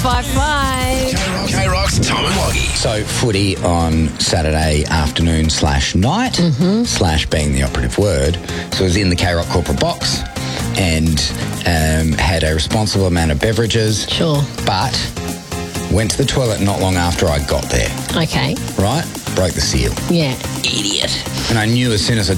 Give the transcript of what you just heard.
5-5. K-Rock's Tom and Woggy. So footy on Saturday afternoon / night, / being the operative word. So it was in the K-Rock corporate box and had a responsible amount of beverages. Sure. But went to the toilet not long after I got there, Okay. right? Broke the seal. Yeah. Idiot. And I knew as soon as I